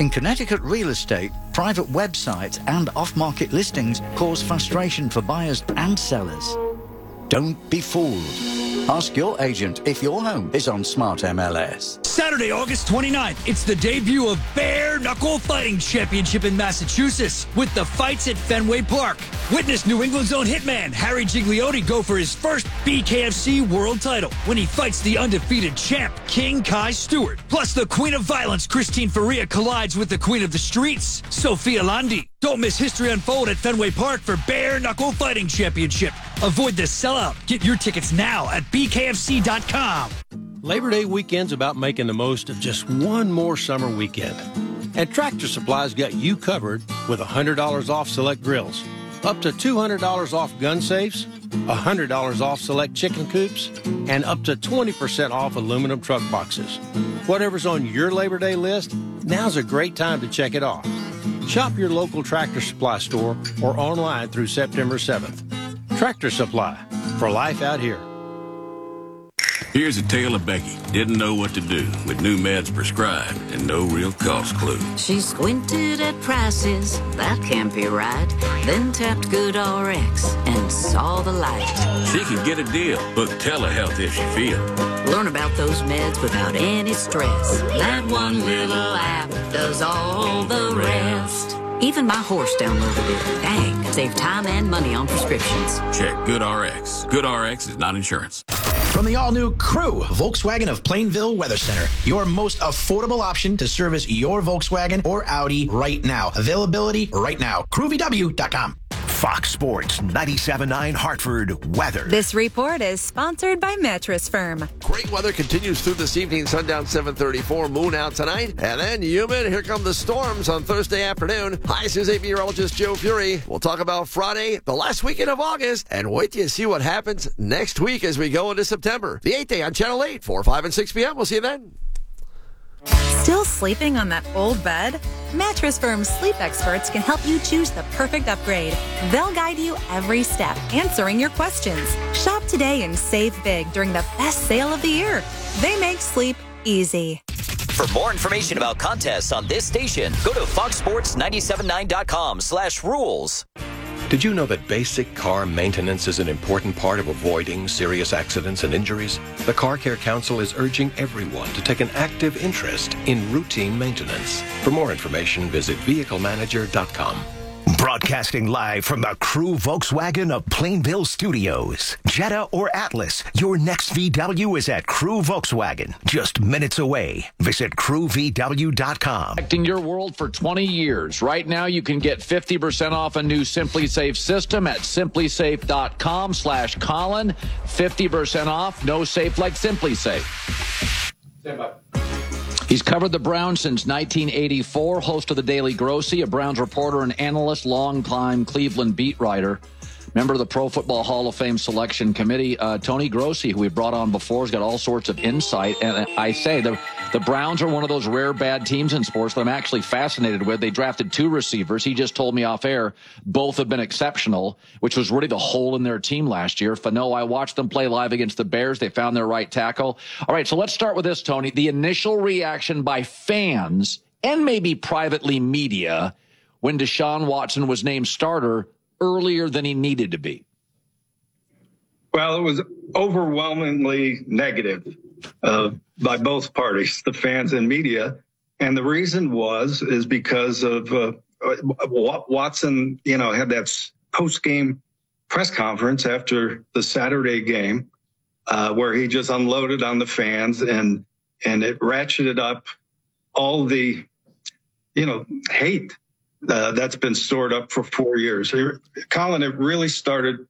In Connecticut real estate, private websites and off-market listings cause frustration for buyers and sellers. Don't be fooled. Ask your agent if your home is on Smart MLS. Saturday, August 29th, it's the debut of Bare Knuckle Fighting Championship in Massachusetts with the fights at Fenway Park. Witness New England's own hitman, Harry Gigliotti, go for his first BKFC world title when he fights the undefeated champ, King Kai Stewart. Plus, the Queen of Violence, Christine Faria, collides with the Queen of the Streets, Sophia Landi. Don't miss history unfold at Fenway Park for Bare Knuckle Fighting Championship. Avoid the sellout. Get your tickets now at BKFC.com. Labor Day weekend's about making the most of just one more summer weekend. And Tractor Supply's got you covered with $100 off select grills, up to $200 off gun safes, $100 off select chicken coops, and up to 20% off aluminum truck boxes. Whatever's on your Labor Day list, now's a great time to check it off. Shop your local Tractor Supply store or online through September 7th. Tractor Supply, for life out here. Here's a tale of Becky. Didn't know what to do with new meds prescribed and no real cost clue. She squinted at prices, that can't be right. Then tapped GoodRx and saw the light. She can get a deal. Book telehealth if she feels. Learn about those meds without any stress. That one little app does all the rest. Even my horse downloaded it. Dang, save time and money on prescriptions. Check GoodRx. GoodRx is not insurance. From the all-new Crew, Volkswagen of Plainville Weather Center, your most affordable option to service your Volkswagen or Audi right now. Availability right now. CrewVW.com. Fox Sports 97.9 Hartford weather. This report is sponsored by Mattress Firm. Great weather continues through this evening. Sundown 7:34, moon out tonight. And then humid. Here come the storms on Thursday afternoon. Hi, this is meteorologist Joe Fury. We'll talk about Friday, the last weekend of August, and wait till you see what happens next week as we go into September. The 8th day on Channel 8, 4, 5, and 6 p.m. We'll see you then. Still sleeping on that old bed? Mattress Firm's sleep experts can help you choose the perfect upgrade. They'll guide you every step, answering your questions. Shop today and save big during the best sale of the year. They make sleep easy. For more information about contests on this station, go to foxsports979.com/rules. Did you know that basic car maintenance is an important part of avoiding serious accidents and injuries? The Car Care Council is urging everyone to take an active interest in routine maintenance. For more information, visit vehiclemanager.com. Broadcasting live from the Crew Volkswagen of Plainville Studios. Jetta or Atlas, your next VW is at Crew Volkswagen, just minutes away. Visit crewvw.com. Protecting your world for 20 years. Right now, you can get 50% off a new Simply Safe system at simplysafe.com/Colin. 50% off, no safe like Simply Safe. Stand by. He's covered the Browns since 1984, host of the Daily Grossy, a Browns reporter and analyst, longtime Cleveland beat writer, member of the Pro Football Hall of Fame Selection Committee. Tony Grossi, who we've brought on before, has got all sorts of insight. And I say the Browns are one of those rare bad teams in sports that I'm actually fascinated with. They drafted 2 receivers. He just told me off air both have been exceptional, which was really the hole in their team last year. Fano, I watched them play live against the Bears. They found their right tackle. All right, so let's start with this, Tony. The initial reaction by fans and maybe privately media when Deshaun Watson was named starter earlier than he needed to be. Well, it was overwhelmingly negative by both parties, the fans and media. And the reason is because of Watson, had that post-game press conference after the Saturday game where he just unloaded on the fans and it ratcheted up all the, hate that's been stored up for 4 years. Colin, it really started